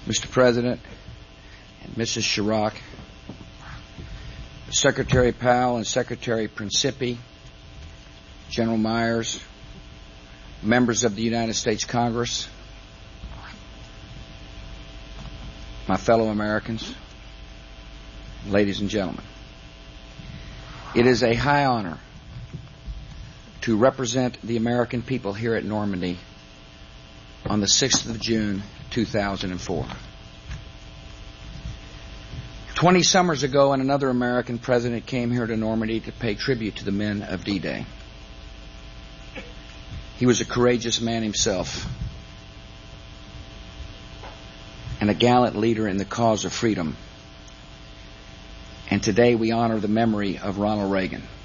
Mr. President, and Mrs. Chirac, Secretary Powell and Secretary Principi, General Myers, members of the United States Congress, my fellow Americans, ladies and gentlemen. It is a high honor to represent the American people here at Normandy on the 6th of June, 2004. 20 summers ago, another American president came here to Normandy to pay tribute to the men of D-Day. He was a courageous man himself and a gallant leader in the cause of freedom. And today we honor the memory of Ronald Reagan.